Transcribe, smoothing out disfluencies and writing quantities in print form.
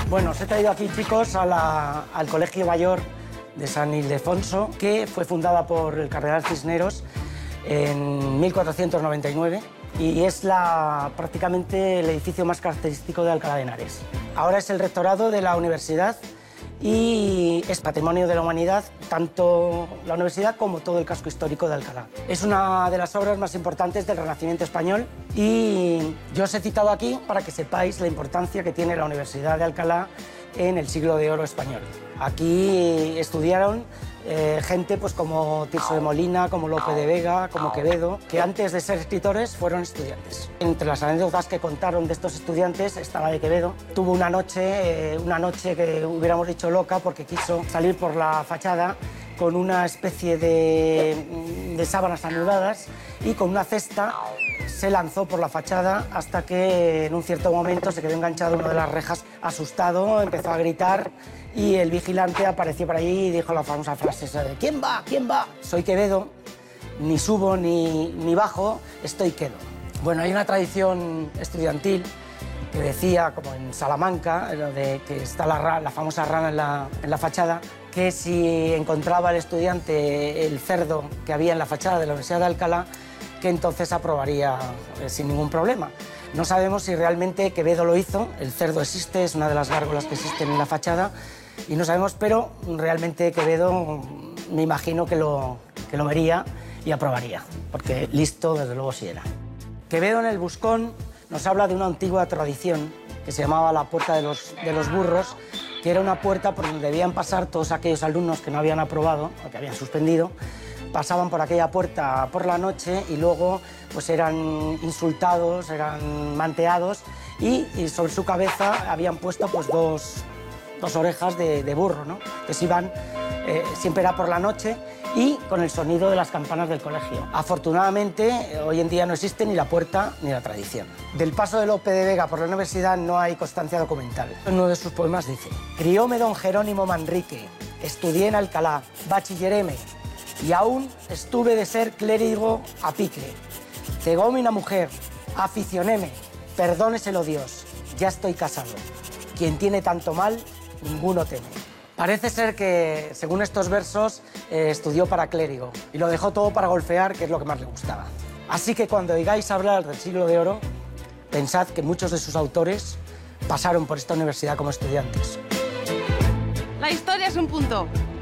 Bueno, os he traído aquí, chicos, al Colegio Mayor de San Ildefonso, que fue fundada por el cardenal Cisneros en 1499 y es prácticamente el edificio más característico de Alcalá de Henares. Ahora es el rectorado de la universidad y es patrimonio de la humanidad, tanto la universidad como todo el casco histórico de Alcalá. Es una de las obras más importantes del Renacimiento español y yo os he citado aquí para que sepáis la importancia que tiene la Universidad de Alcalá en el siglo de oro español. Aquí estudiaron gente pues, como Tirso de Molina, como Lope de Vega, como Quevedo, que antes de ser escritores fueron estudiantes. Entre las anécdotas que contaron de estos estudiantes estaba de Quevedo. Tuvo una noche que hubiéramos dicho loca porque quiso salir por la fachada con una especie de sábanas anudadas y con una cesta se lanzó por la fachada hasta que en un cierto momento se quedó enganchado en una de las rejas, asustado, empezó a gritar y el vigilante apareció por allí y dijo la famosa frase esa de ¿quién va? ¿Quién va? Soy Quevedo, ni subo ni bajo, estoy quedo. Bueno, hay una tradición estudiantil que decía, como en Salamanca, que está la famosa rana en la fachada, que si encontraba el estudiante el cerdo que había en la fachada de la Universidad de Alcalá, que entonces aprobaría sin ningún problema. No sabemos si realmente Quevedo lo hizo, el cerdo existe, es una de las gárgolas que existen en la fachada, y no sabemos, pero realmente Quevedo me imagino que lo vería y aprobaría, porque listo desde luego sí era. Quevedo en el Buscón nos habla de una antigua tradición que se llamaba la Puerta de los Burros, que era una puerta por donde debían pasar todos aquellos alumnos que no habían aprobado o que habían suspendido. Pasaban por aquella puerta por la noche y luego pues eran insultados, eran manteados y sobre su cabeza habían puesto pues dos orejas de burro, ¿no? Que se iban, siempre era por la noche y con el sonido de las campanas del colegio. Afortunadamente, hoy en día no existe ni la puerta ni la tradición. Del paso de Lope de Vega por la universidad no hay constancia documental. Uno de sus poemas dice: crióme don Jerónimo Manrique, estudié en Alcalá, bachilleréme, y aún estuve de ser clérigo a pique. Cegóme una mujer, aficionéme, perdóneselo Dios, ya estoy casado. Quien tiene tanto mal, ninguno teme. Parece ser que, según estos versos, estudió para clérigo y lo dejó todo para golfear, que es lo que más le gustaba. Así que cuando oigáis hablar del siglo de oro, pensad que muchos de sus autores pasaron por esta universidad como estudiantes. La historia es un punto.